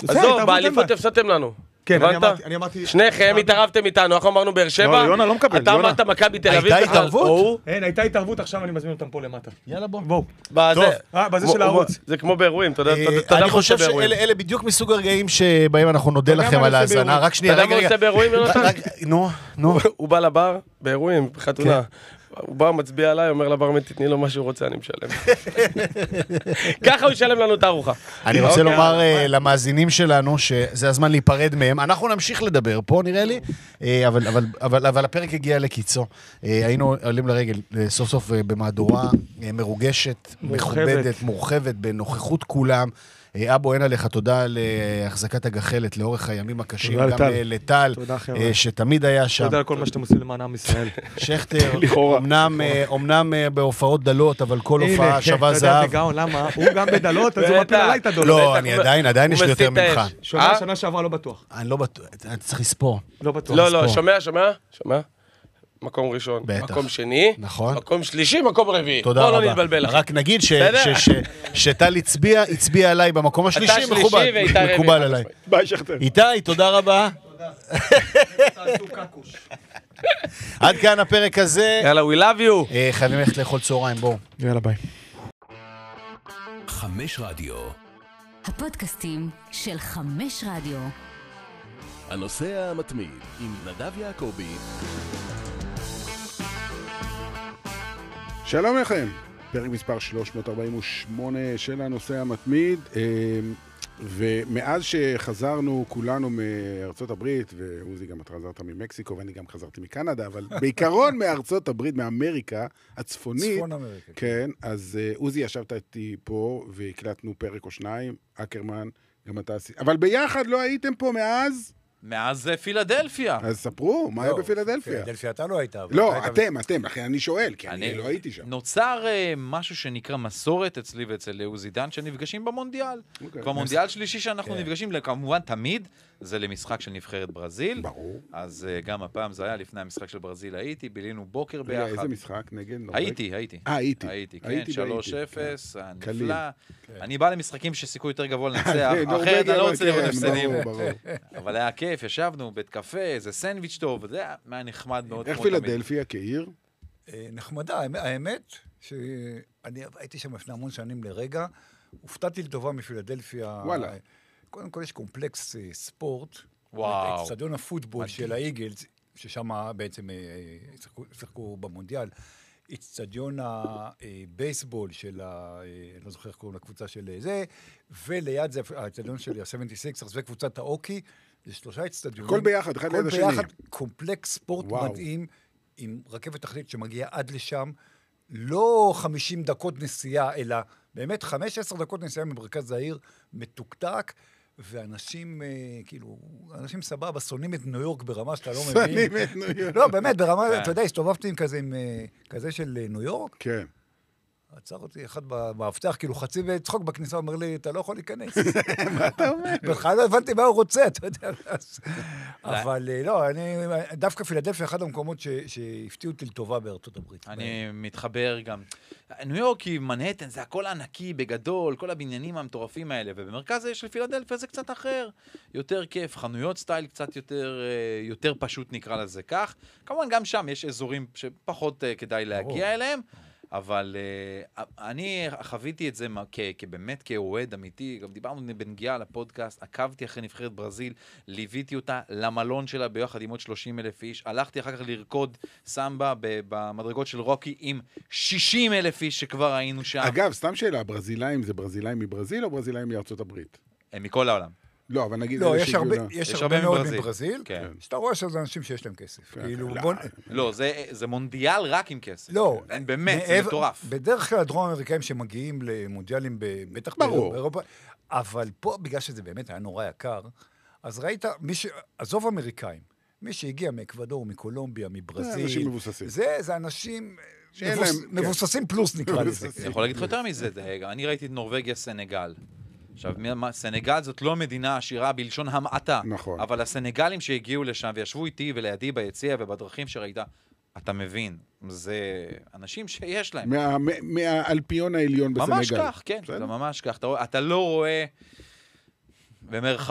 עזוב, באליפות הפסדתם לנו. כן, אני אמרתי... שניכם התערבתם איתנו, אנחנו אמרנו באר שבע. לא, יונה לא מקבל, אתה אמרת מכבי תל אביב. הייתה התערבות? אין, הייתה התערבות, עכשיו אני מזמין אותם פה למטה. יאללה בוא. בואו. בזה של הערוץ. זה כמו באירועים, תודה אני חושב שאלה בדיוק מסוג הרגעים שבהם אנחנו נודה לכם על ההאזנה. רק שנייה, אתה יודע מה הוא עושה באירועים, יונתן? נו. הוא בא לבר, באירועים, בחתונה. הוא בא, מצביע עליי, אומר לברמן, תתני לו מה שהוא רוצה, אני משלם. ככה הוא ישלם לנו את הארוחה. אני רוצה לומר למאזינים שלנו שזה הזמן להיפרד מהם. אנחנו נמשיך לדבר פה, נראה לי, אבל הפרק הגיע לקיצו. היינו עולים לרגל סוף סוף במהדורה מרוגשת, מכובדת, מורחבת, בנוכחות כולם. אבו, אין עליך, תודה להחזקת הגחלת לאורך הימים הקשים, גם לטל, שתמיד היה שם. תודה על כל מה שאתם עושים למען עם ישראל. שכטר, אמנם בהופעות דלות, אבל כל הופעה שווה זהב. למה? הוא גם בדלות, אז הוא מפיל עליי את הדלות. לא, אני עדיין יש לי יותר ממך. שנה שעברה לא בטוח. אני לא בטוח, אתה צריך לספור. לא בטוח. לא, שומע? מקום ראשון, מקום שני, נכון. מקום שלישי, מקום רביעי. תודה רבה. בוא לא נתבלבל. רק נגיד שטל הצביע עליי במקום השלישי, מקובל עליי. ביי שכטר. איתי, תודה רבה. עד כאן הפרק הזה. יאללה, we love you. חייבים ללכת לאכול צהריים, בואו. יאללה, ביי. 5 רדיו. הפודקאסטים של 5 רדיו. הנוסע המתמיד עם נדב יעקבי. שלום לכם, פרק מספר 348 של הנושא המתמיד, ומאז שחזרנו כולנו מארצות הברית, ועוזי גם אתה חזרת ממקסיקו ואני גם חזרתי מקנדה, אבל בעיקרון מארצות הברית, מאמריקה הצפונית, צפון אמריקה. כן, אז עוזי ישבת איתי פה והקלטנו פרק או שניים, אקרמן, גם אתה עשית, אבל ביחד לא הייתם פה מאז פילדלפיה. אז ספרו, מה היה בפילדלפיה? פילדלפיה אתה לא היית. לא, אתם, לכן אני שואל, כי אני לא הייתי שם. נוצר משהו שנקרא מסורת אצלי ואצל עוזי דן, שנפגשים במונדיאל. כבר מונדיאל שלישי שאנחנו נפגשים, כמובן תמיד, זה למשחק של נבחרת ברזיל. ברור. אז גם הפעם זה היה לפני המשחק של ברזיל, הייתי, בילינו בוקר ביחד. איזה משחק נגד נורבגיה? הייתי, כן, 3-0, נפלא. אני בא למשחקים שסיכוי יותר גבוה לנצח, אחרת אני לא רוצה לראות הפסדים. אבל היה כיף, ישבנו בית קפה, איזה סנדוויץ' טוב, זה היה נחמד מאוד. איך פילדלפיה כעיר? נחמדה, האמת שאני הייתי שם לפני המון שנים לרגע, הופתעתי לטובה מפילדלפיה. וואלה. קודם כל יש קומפלקס ספורט, וואו. אצטדיון הפוטבול של האיגלס, ששם בעצם שיחקו במונדיאל, אצטדיון הבייסבול של, אני לא זוכר איך קוראים לקבוצה של זה, וליד זה האצטדיון של ה-76, וקבוצת האוקי, זה 3 אצטדיונים. כל ביחד, אחד ליד השני. כל ביחד, קומפלקס ספורט מדהים, עם רכבת תחתית שמגיעה עד לשם, לא 50 דקות נסיעה, אלא באמת 5-10 דקות נסיעה ממרכז העיר, מתוקתק, ואנשים, כאילו, אנשים סבבה, שונאים את ניו יורק ברמה שאתה לא מבין. שונאים את ניו יורק. לא, באמת, ברמה, אתה יודע, הסתובבתי עם כזה של ניו יורק. כן. עצר אותי אחד במאבטח, כאילו חצי וצחוק בכניסה, אומר לי, אתה לא יכול להיכנס. מה אתה אומר? בכלל לא הבנתי מה הוא רוצה, אתה יודע. אבל לא, דווקא פילדלפיה, אחד המקומות שהפתיעו אותי לטובה בארצות הברית. אני מתחבר גם. ניו יורק היא מנהטן, זה הכל ענקי, בגדול, כל הבניינים המטורפים האלה, ובמרכז של פילדלפיה זה קצת אחר. יותר כיף, חנויות סטייל קצת יותר פשוט נקרא לזה כך. כמובן גם שם יש אזורים שפחות כדאי להגיע אליהם. אבל אני חוויתי את זה באמת כאוהד אמיתי, גם דיברנו בנגיעה לפודקאסט, עקבתי אחרי נבחרת ברזיל, ליוויתי אותה למלון שלה ביחד עם עוד 30,000 איש, הלכתי אחר כך לרקוד סמבה במדרגות של רוקי עם 60,000 איש שכבר היינו שם. אגב, סתם שאלה, ברזילאים זה ברזילאים מברזיל או ברזילאים מארצות הברית? הם מכל העולם. לא, אבל נגיד... לא, יש הרבה מאוד מברזיל, כן. שאתה רואה שזה אנשים שיש להם כסף. לא, זה מונדיאל רק עם כסף. לא. באמת, זה מטורף. בדרך כלל הדרום האמריקאים שמגיעים למונדיאלים בטח באירופה, אבל פה, בגלל שזה באמת היה נורא יקר, אז ראית, עזוב אמריקאים, מי שהגיע מאקוודור, מקולומביה, מברזיל, אנשים מבוססים. זה אנשים מבוססים פלוס נקרא לזה. אני יכול להגיד לך יותר מזה, אני ראיתי את נורווגיה סנגל. עכשיו, סנגל זאת לא מדינה עשירה בלשון המעטה. נכון. אבל הסנגלים שהגיעו לשם וישבו איתי ולידי ביציע ובדרכים שראית, אתה מבין, זה אנשים שיש להם. מהאלפיון העליון בסנגל. ממש כך, כן. זה ממש כך. אתה לא רואה במרכאות